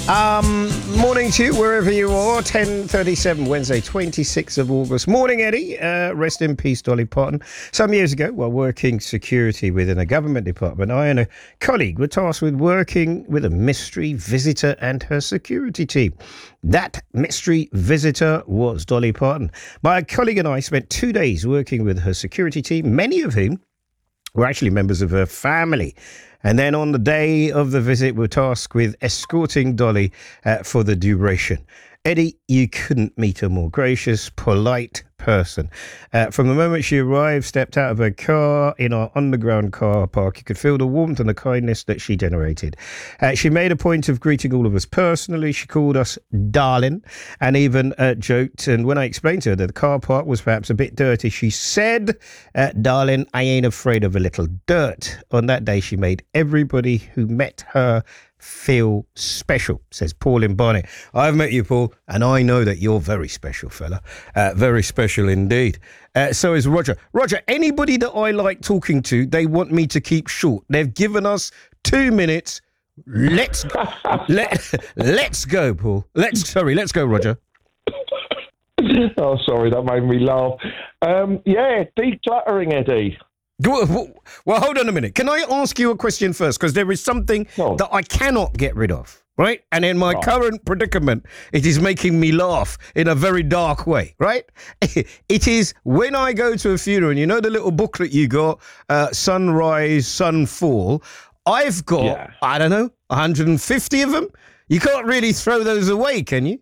Morning to you, wherever you are. 10:37, Wednesday, 26th of August. Morning, Eddie. Rest in peace, Dolly Parton. Some years ago, while working security within a government department, I and a colleague were tasked with working with a mystery visitor and her security team. That mystery visitor was Dolly Parton. My colleague and I spent 2 days working with her security team, many of whom were actually members of her family. And then on the day of the visit, we're tasked with escorting Dolly for the duration. Eddie, you couldn't meet a more gracious, polite person. From the moment she arrived, stepped out of her car in our underground car park, you could feel the warmth and the kindness that she generated. She made a point of greeting all of us personally. She called us darling and even joked. And when I explained to her that the car park was perhaps a bit dirty, she said, darling, I ain't afraid of a little dirt. On that day, she made everybody who met her feel special, says Paul in Barnet. I've met you, Paul, and I know that you're very special, fella. Very special indeed. So is Roger. Roger, anybody that I like talking to, they want me to keep short. They've given us 2 minutes. Let's go, Paul. Let's go, Roger. Oh, sorry, that made me laugh. Decluttering, Eddie. Well, hold on a minute. Can I ask you a question first? Because there is something that I cannot get rid of, right? And in my current predicament, it is making me laugh in a very dark way, right? It is when I go to a funeral, and you know the little booklet you got, sunrise, sunfall. I've got, I don't know, 150 of them. You can't really throw those away, can you?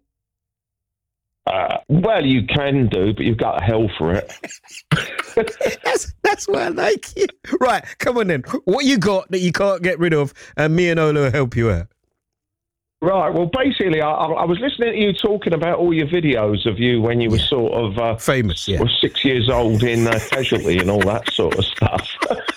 Well, you can do, but you've got hell for it. That's why I like you. Right, come on then. What you got that you can't get rid of, and me and Ola will help you out. Right, well, basically, I was listening to you talking about all your videos of you when you were sort of... famous, yeah. 6 years old in Casualty and all that sort of stuff.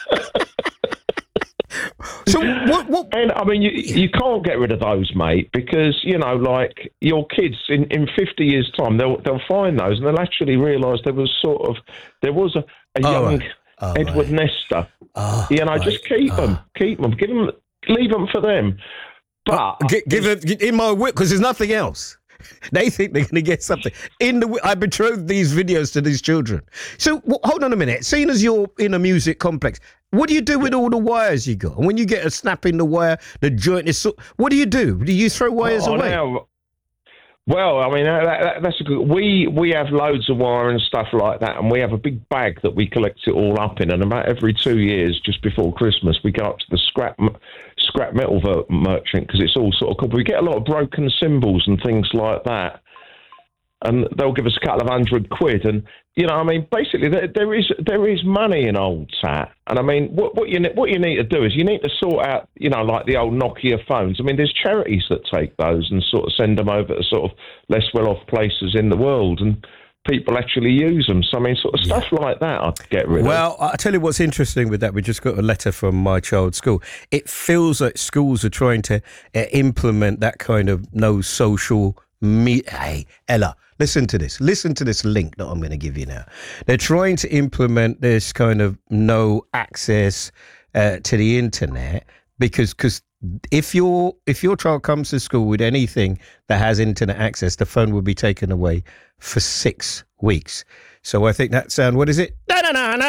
So what? And I mean, you can't get rid of those, mate, because like your kids in 50 years' time, they'll find those and they'll actually realise there was a young Edward Nestor. Just keep them, leave them for them. But give it in my whip because there's nothing else. They think they're going to get something. I betrothed these videos to these children. So hold on a minute. Seeing as you're in a music complex, what do you do with all the wires you got? And when you get a snap in the wire, the joint is... what do you do? Do you throw wires away? Well, I mean, that's a good... We have loads of wire and stuff like that, and we have a big bag that we collect it all up in, and about every 2 years, just before Christmas, we go up to the scrap metal merchant, because it's all sort of cool. But we get a lot of broken cymbals and things like that, and they'll give us a couple of £100, and basically there is money in old sat. And I mean, what you need to do is you need to sort out, like the old Nokia phones. I mean, there's charities that take those and sort of send them over to sort of less well-off places in the world, and people actually use them. So, I mean, sort of stuff like that I'd get rid of. Well, I'll tell you what's interesting with that. We just got a letter from my child's school. It feels like schools are trying to implement that kind of no social media. Hey, Ella, listen to this. Listen to this link that I'm going to give you now. They're trying to implement this kind of no access to the internet because if your child comes to school with anything that has internet access, the phone will be taken away for 6 weeks. So I think that sound, what is it? I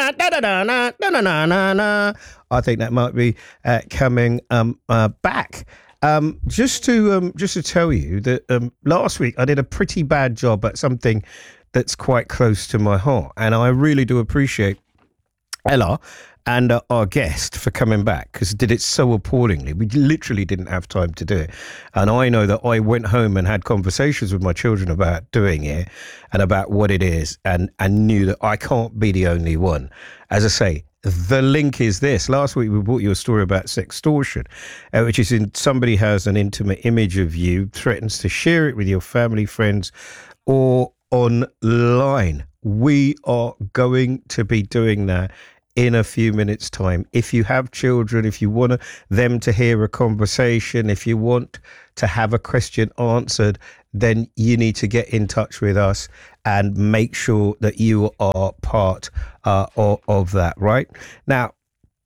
think that might be coming back. Just to tell you that last week I did a pretty bad job at something that's quite close to my heart, and I really do appreciate Ella and our guest for coming back, because did it so appallingly. We literally didn't have time to do it, and I know that I went home and had conversations with my children about doing it and about what it is, and knew that I can't be the only one. As I say, the link is this. Last week we brought you a story about sextortion, which is somebody has an intimate image of you, threatens to share it with your family, friends, or online. We are going to be doing that in a few minutes' time. If you have children, if you want them to hear a conversation, if you want to have a question answered, then you need to get in touch with us and make sure that you are part of that, right? Now,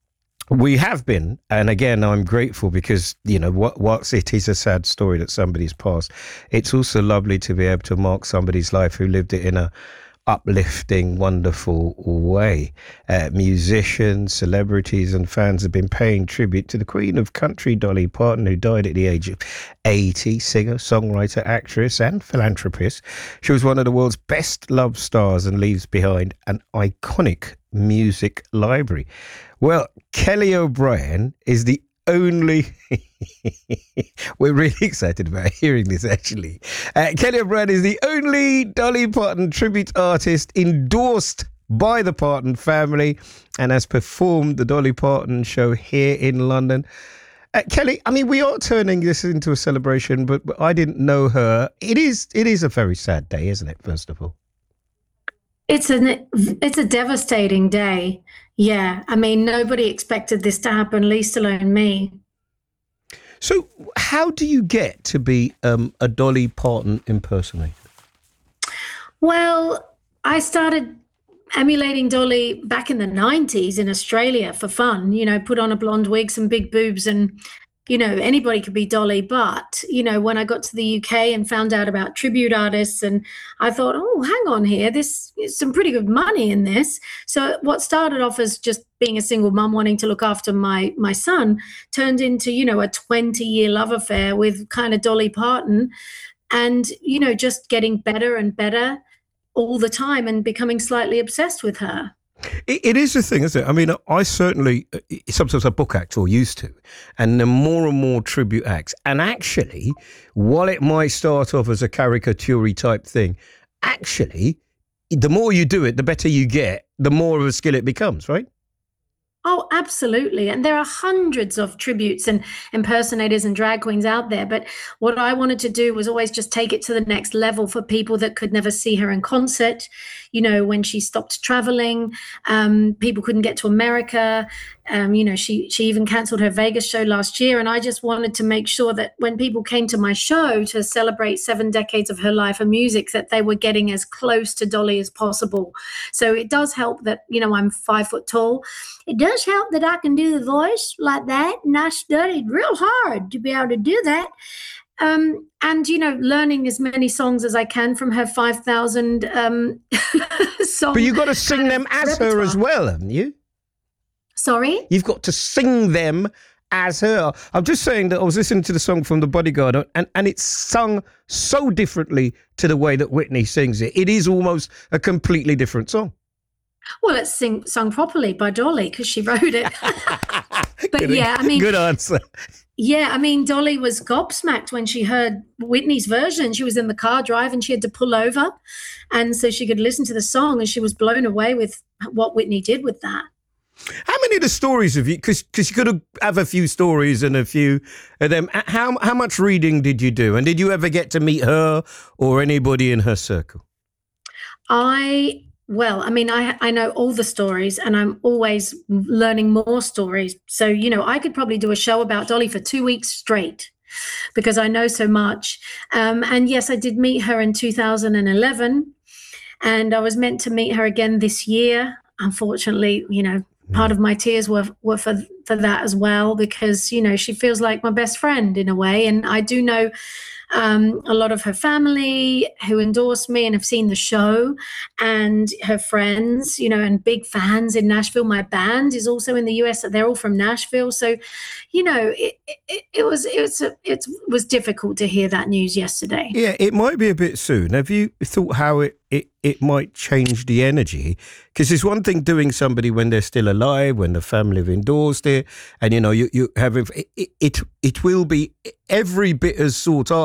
We have been, and again, I'm grateful because whilst it is a sad story that somebody's passed, it's also lovely to be able to mark somebody's life who lived it in a uplifting, wonderful way. Musicians, celebrities, and fans have been paying tribute to the Queen of Country, Dolly Parton, who died at the age of 80. Singer, songwriter, actress, and philanthropist. She was one of the world's best loved stars and leaves behind an iconic music library. Well, Kelly O'Brien is the only we're really excited about hearing this, actually. Kelly O'Brien is the only Dolly Parton tribute artist endorsed by the Parton family and has performed the Dolly Parton show here in London. Kelly, I mean, we are turning this into a celebration, but I didn't know her. It is a very sad day, isn't it, first of all? It's a devastating day. Yeah, I mean, nobody expected this to happen, least alone me. So how do you get to be a Dolly Parton impersonator? Well, I started emulating Dolly back in the 90s in Australia for fun, put on a blonde wig, some big boobs, and anybody could be Dolly. But, when I got to the UK and found out about tribute artists, and I thought, oh, hang on here, this is some pretty good money in this. So what started off as just being a single mum wanting to look after my son turned into, a 20-year love affair with kind of Dolly Parton and, just getting better and better all the time and becoming slightly obsessed with her. It is a thing, isn't it? I mean, I certainly, sometimes I book act or used to, and the more and more tribute acts. And actually, while it might start off as a caricature type thing, actually, the more you do it, the better you get, the more of a skill it becomes, right? Oh, absolutely. And there are hundreds of tributes and impersonators and drag queens out there. But what I wanted to do was always just take it to the next level for people that could never see her in concert. When she stopped traveling, people couldn't get to America. She even canceled her Vegas show last year. And I just wanted to make sure that when people came to my show to celebrate 7 decades of her life and music, that they were getting as close to Dolly as possible. So it does help that, I'm 5 foot tall. It does help that I can do the voice like that. And I studied real hard to be able to do that. And, learning as many songs as I can from her 5,000 songs. But you've got to sing them as her as well, haven't you? Sorry? You've got to sing them as her. I'm just saying that I was listening to the song from The Bodyguard and it's sung so differently to the way that Whitney sings it. It is almost a completely different song. Well, it's sung properly by Dolly because she wrote it. But good answer. Yeah, I mean, Dolly was gobsmacked when she heard Whitney's version. She was in the car driving, she had to pull over, and so she could listen to the song, and she was blown away with what Whitney did with that. How many of the stories have you? Because you could have a few stories and a few of them. How much reading did you do, and did you ever get to meet her or anybody in her circle? I know all the stories and I'm always learning more stories. So, I could probably do a show about Dolly for 2 weeks straight because I know so much. And yes, I did meet her in 2011 and I was meant to meet her again this year. Unfortunately, part of my tears were for that as well because, she feels like my best friend in a way. And I do know a lot of her family who endorsed me and have seen the show and her friends, and big fans in Nashville. My band is also in the US. They're all from Nashville. So, it was difficult to hear that news yesterday. Yeah, it might be a bit soon. Have you thought how it might change the energy? Because it's one thing doing somebody when they're still alive, when the family have endorsed it, and you have it will be every bit as sought after.